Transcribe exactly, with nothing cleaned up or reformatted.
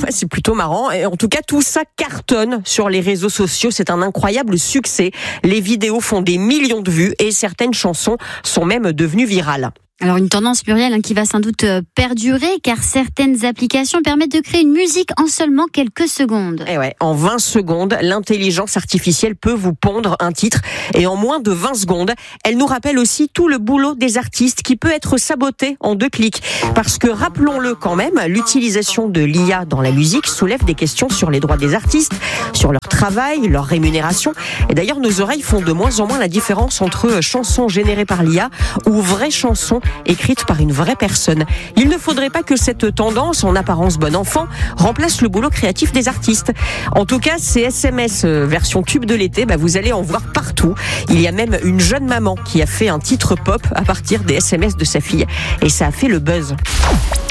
C'est plutôt marrant. Et en tout cas, tout ça cartonne sur les réseaux sociaux. C'est un incroyable succès. Les vidéos font des millions de vues et certaines chansons sont même devenues virales. Alors une tendance plurielle hein, qui va sans doute perdurer car certaines applications permettent de créer une musique en seulement quelques secondes. Et ouais, en vingt secondes, l'intelligence artificielle peut vous pondre un titre et en moins de vingt secondes, elle nous rappelle aussi tout le boulot des artistes qui peut être saboté en deux clics. Parce que rappelons-le quand même, l'utilisation de l'I A dans la musique soulève des questions sur les droits des artistes, sur leur travail, leur rémunération. Et d'ailleurs, nos oreilles font de moins en moins la différence entre chansons générées par l'I A ou vraies chansons écrite par une vraie personne. Il ne faudrait pas que cette tendance, en apparence bon enfant, remplace le boulot créatif des artistes. En tout cas, ces S M S version tube de l'été, bah vous allez en voir partout. Il y a même une jeune maman qui a fait un titre pop à partir des S M S de sa fille. Et ça a fait le buzz.